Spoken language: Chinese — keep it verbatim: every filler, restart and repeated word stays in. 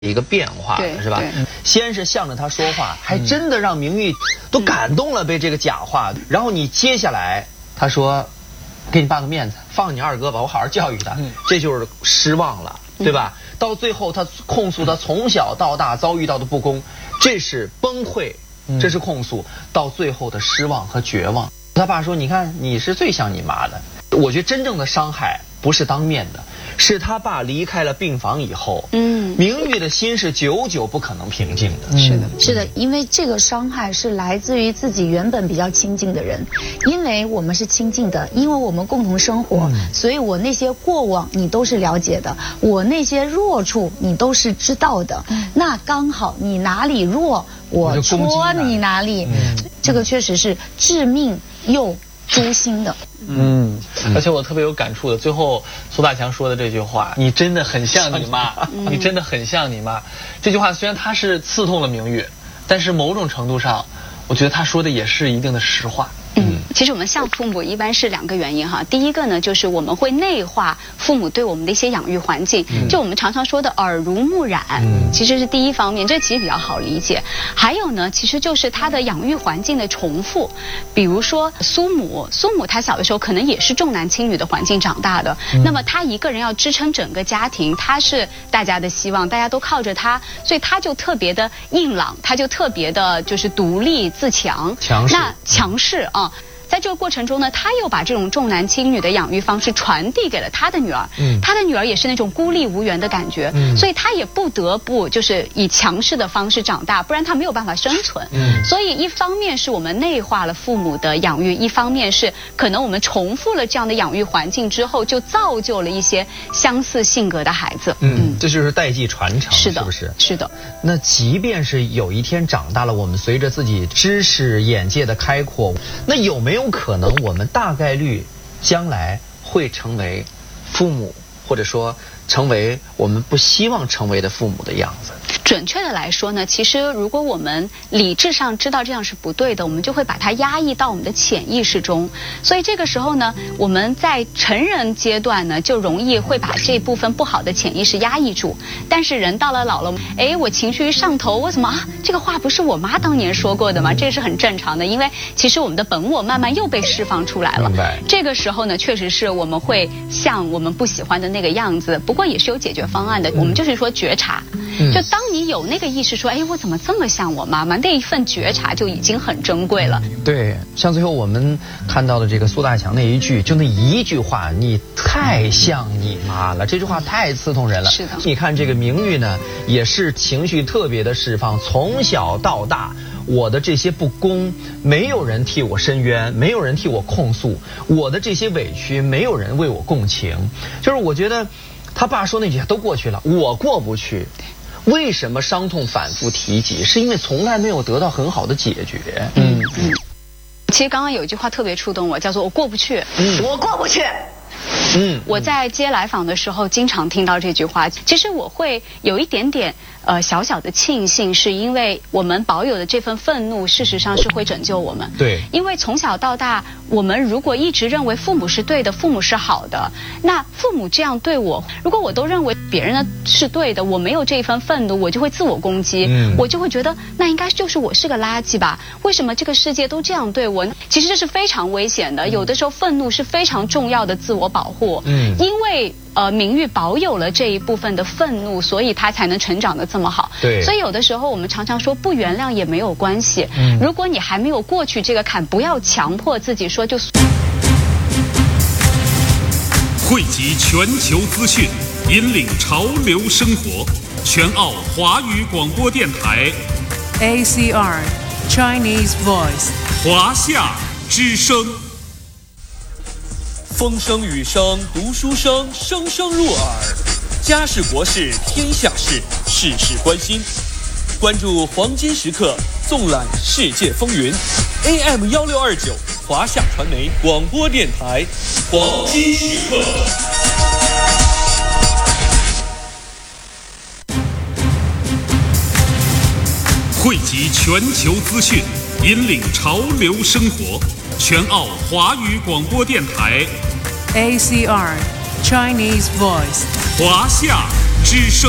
一个变化了，是吧？先是向着他说话，还真的让明玉都感动了，被这个假话。然后你接下来他说，给你爸个面子，放你二哥吧，我好好教育他。这就是失望了，对吧？到最后他控诉他从小到大遭遇到的不公，这是崩溃，这是控诉，到最后的失望和绝望。他爸说，你看你是最像你妈的。我觉得真正的伤害不是当面的，是他爸离开了病房以后，嗯，明玉的心是久久不可能平静的。 是的，是的，因为这个伤害是来自于自己原本比较亲近的人，因为我们是亲近的，因为我们共同生活，嗯、所以我那些过往你都是了解的，我那些弱处你都是知道的。嗯、那刚好你哪里弱，我戳你哪里，嗯、这个确实是致命又诛心的。 嗯，而且我特别有感触的，最后苏大强说的这句话，你真的很像你妈，你真的很像你妈。这句话虽然他是刺痛了明玉，但是某种程度上，我觉得他说的也是一定的实话。 嗯，其实我们像父母一般是两个原因哈。第一个呢，就是我们会内化父母对我们的一些养育环境，嗯、就我们常常说的耳濡目染，嗯、其实是第一方面，这其实比较好理解。还有呢，其实就是他的养育环境的重复，比如说苏母，苏母她小的时候可能也是重男轻女的环境长大的，嗯、那么她一个人要支撑整个家庭，她是大家的希望，大家都靠着她，所以她就特别的硬朗，她就特别的就是独立自强， 强势， 那强势啊。在这个过程中呢，他又把这种重男轻女的养育方式传递给了他的女儿，嗯，他的女儿也是那种孤立无援的感觉，嗯，所以他也不得不就是以强势的方式长大，不然他没有办法生存，嗯，所以一方面是我们内化了父母的养育，一方面是可能我们重复了这样的养育环境之后，就造就了一些相似性格的孩子， 嗯，这就是代际传承，是的，是不是？ 是的。 那即便是有一天长大了，我们随着自己知识眼界的开阔，那有没有有可能我们大概率将来会成为父母，或者说成为我们不希望成为的父母的样子？ 准确的来说呢，其实如果我们理智上知道这样是不对的，我们就会把它压抑到我们的潜意识中。所以这个时候呢，我们在成人阶段呢，就容易会把这部分不好的潜意识压抑住。但是人到了老了，哎，我情绪一上头，为什么啊？这个话不是我妈当年说过的吗？这是很正常的，因为其实我们的本我慢慢又被释放出来了。 明白。 这个时候呢，确实是我们会像我们不喜欢的那个样子，不过也是有解决方案的。嗯、我们就是说觉察，嗯、就当你有那个意识说，哎，我怎么这么像我妈妈？那一份觉察就已经很珍贵了。 对，像最后我们看到的这个苏大强那一句，就那一句话，你太像你妈了，这句话太刺痛人了。 是的。 你看这个明玉呢，也是情绪特别的释放，从小到大，我的这些不公，没有人替我伸冤，没有人替我控诉，我的这些委屈，没有人为我共情。就是我觉得他爸说那句话都过去了，我过不去。为什么伤痛反复提及？是因为从来没有得到很好的解决。 嗯嗯。其实刚刚有一句话特别触动我，叫做我过不去。嗯，我过不去。嗯，我在接来访的时候经常听到这句话。其实我会有一点点呃小小的庆幸，是因为我们保有的这份愤怒，事实上是会拯救我们。 对， 因为从小到大，我们如果一直认为父母是对的，父母是好的，那父母这样对我，如果我都认为别人的是对的，我没有这一份愤怒，我就会自我攻击，嗯、我就会觉得那应该就是我是个垃圾吧？为什么这个世界都这样对我？其实这是非常危险的。有的时候愤怒是非常重要的自我保护。嗯，因为呃，明玉保有了这一部分的愤怒，所以他才能成长得这么好。 对， 所以有的时候我们常常说不原谅也没有关系。嗯，如果你还没有过去这个坎，不要强迫自己说就。 汇集全球资讯，引领潮流生活，全澳华语广播电台 A C R Chinese Voice 华夏之声。 风声雨声读书声，声声入耳。家事国事天下事，事事关心。关注黄金时刻，纵览世界风云。A M 幺六二九华夏传媒广播电台，黄金时刻。 汇集全球资讯，引领潮流生活，全澳华语广播电台 A C R Chinese Voice 华夏之声。